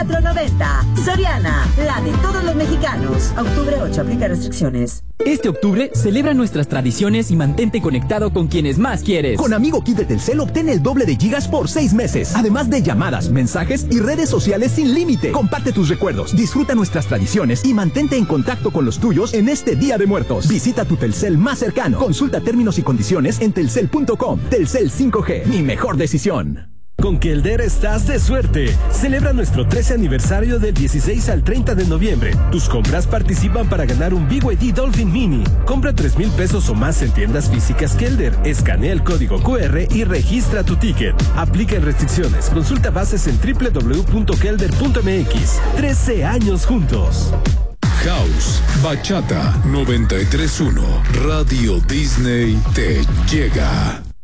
4.90. Soriana, la de todos los mexicanos. Octubre 8, aplica restricciones. Este octubre, celebra nuestras tradiciones y mantente conectado con quienes más quieres. Con Amigo Kit de Telcel obtén el doble de gigas por 6 meses. Además de llamadas, mensajes y redes sociales sin límite. Comparte tus recuerdos, disfruta nuestras tradiciones y mantente en contacto con los tuyos en este Día de Muertos. Visita tu Telcel más cercano. Consulta términos y condiciones en telcel.com. Telcel 5G, mi mejor decisión. Con Kelder estás de suerte. Celebra nuestro 13 aniversario del 16 al 30 de noviembre. Tus compras participan para ganar un BYD Dolphin Mini. Compra 3,000 pesos o más en tiendas físicas Kelder. Escanea el código QR y registra tu ticket. Aplica restricciones. Consulta bases en www.kelder.mx. 13 años juntos. House, Bachata 93.1, Radio Disney te llega.